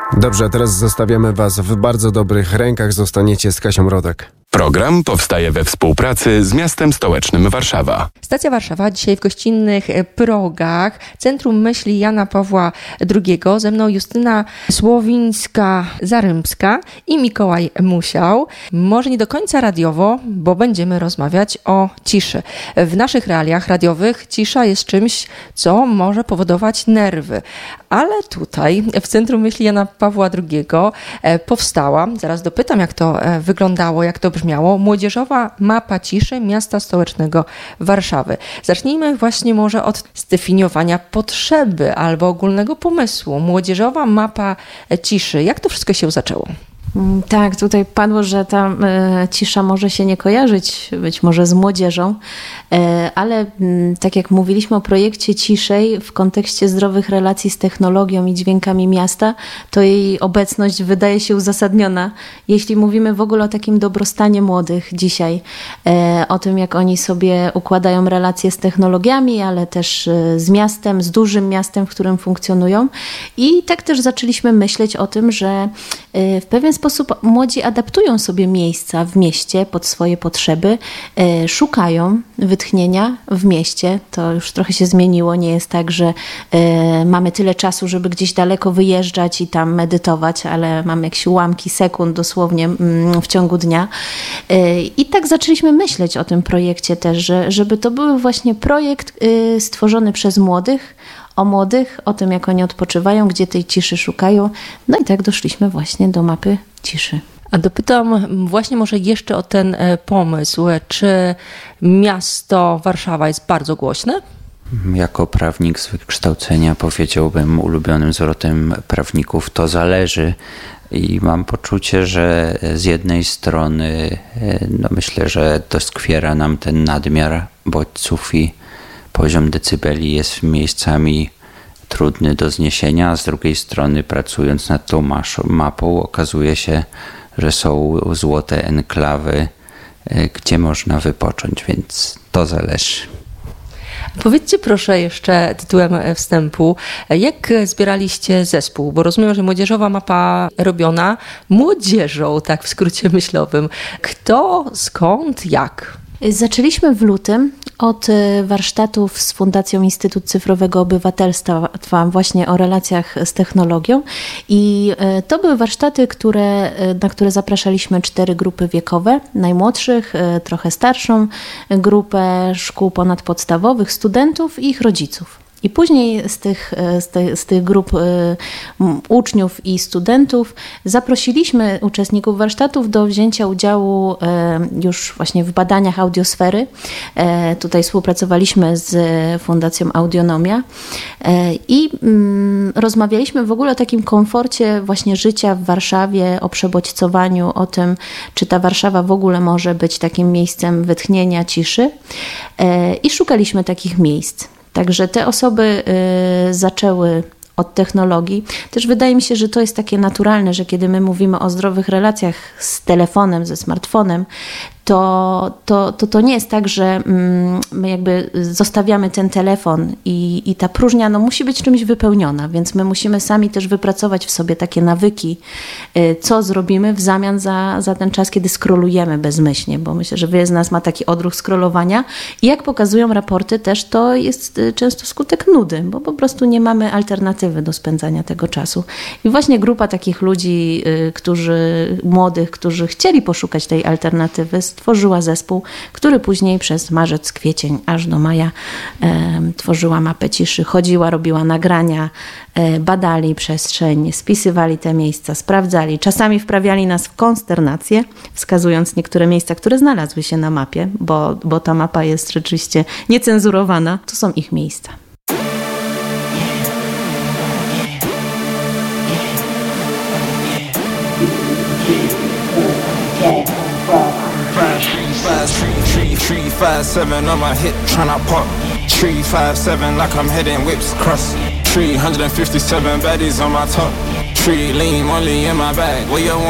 Dobrze, a teraz zostawiamy Was w bardzo dobrych rękach. Zostaniecie z Kasią Rodek. Program powstaje we współpracy z miastem stołecznym Warszawa. Stacja Warszawa dzisiaj w gościnnych progach Centrum Myśli Jana Pawła II. Ze mną Justyna Słowińska-Zarymska i Mikołaj Musiał. Może nie do końca radiowo, bo będziemy rozmawiać o ciszy. W naszych realiach radiowych cisza jest czymś, co może powodować nerwy. Ale tutaj w Centrum Myśli Jana Pawła II powstała, zaraz dopytam jak to wyglądało, jak to brzmiało, młodzieżowa mapa ciszy miasta stołecznego Warszawy. Zacznijmy właśnie może od zdefiniowania potrzeby albo ogólnego pomysłu. Młodzieżowa mapa ciszy. Jak to wszystko się zaczęło? Tak, tutaj padło, że ta cisza może się nie kojarzyć być może z młodzieżą, ale tak jak mówiliśmy o projekcie ciszej w kontekście zdrowych relacji z technologią i dźwiękami miasta, to jej obecność wydaje się uzasadniona, jeśli mówimy w ogóle o takim dobrostanie młodych dzisiaj, o tym jak oni sobie układają relacje z technologiami, ale też z miastem, z dużym miastem, w którym funkcjonują. I tak też zaczęliśmy myśleć o tym, że w pewien sposób młodzi adaptują sobie miejsca w mieście pod swoje potrzeby, szukają wytchnienia w mieście. To już trochę się zmieniło. Nie jest tak, że mamy tyle czasu, żeby gdzieś daleko wyjeżdżać i tam medytować, ale mamy jakieś ułamki sekund dosłownie w ciągu dnia. I tak zaczęliśmy myśleć o tym projekcie też, żeby to był właśnie projekt stworzony przez młodych, o tym, jak oni odpoczywają, gdzie tej ciszy szukają. No i tak doszliśmy właśnie do mapy ciszy. A dopytam właśnie może jeszcze o ten pomysł. Czy miasto Warszawa jest bardzo głośne? Jako prawnik z wykształcenia powiedziałbym ulubionym zwrotem prawników to zależy. I mam poczucie, że z jednej strony myślę, że doskwiera nam ten nadmiar bodźców i poziom decybeli jest miejscami trudny do zniesienia, a z drugiej strony pracując nad tą mapą okazuje się, że są złote enklawy, gdzie można wypocząć, więc to zależy. Powiedzcie proszę jeszcze tytułem wstępu, jak zbieraliście zespół? Bo rozumiem, że młodzieżowa mapa robiona młodzieżą, tak w skrócie myślowym. Kto, skąd, jak? Zaczęliśmy w lutym od warsztatów z Fundacją Instytut Cyfrowego Obywatelstwa właśnie o relacjach z technologią i to były warsztaty, na które zapraszaliśmy 4 grupy wiekowe, najmłodszych, trochę starszą grupę szkół ponadpodstawowych, studentów i ich rodziców. I później z tych grup uczniów i studentów zaprosiliśmy uczestników warsztatów do wzięcia udziału już właśnie w badaniach audiosfery. Tutaj współpracowaliśmy z Fundacją Audionomia i rozmawialiśmy w ogóle o takim komforcie właśnie życia w Warszawie, o przebodźcowaniu, o tym, czy ta Warszawa w ogóle może być takim miejscem wytchnienia, ciszy i szukaliśmy takich miejsc. Także te osoby zaczęły od technologii. Też wydaje mi się, że to jest takie naturalne, że kiedy my mówimy o zdrowych relacjach z telefonem, ze smartfonem, to nie jest tak, że my jakby zostawiamy ten telefon i ta próżnia musi być czymś wypełniona, więc my musimy sami też wypracować w sobie takie nawyki, co zrobimy w zamian za ten czas, kiedy scrollujemy bezmyślnie, bo myślę, że wiele z nas ma taki odruch scrollowania i jak pokazują raporty też, to jest często skutek nudy, bo po prostu nie mamy alternatywy do spędzania tego czasu. I właśnie grupa takich ludzi, młodych, którzy chcieli poszukać tej alternatywy, stworzyła zespół, który później przez marzec, kwiecień aż do maja tworzyła mapę ciszy, chodziła, robiła nagrania, badali przestrzeń, spisywali te miejsca, sprawdzali, czasami wprawiali nas w konsternację, wskazując niektóre miejsca, które znalazły się na mapie, bo ta mapa jest rzeczywiście niecenzurowana, to są ich miejsca. Tree 5-7 on my hip, tryna pop. Tree 5-7 like I'm heading whips cross. 357 baddies on my top. Tree lean only in my bag. What you want?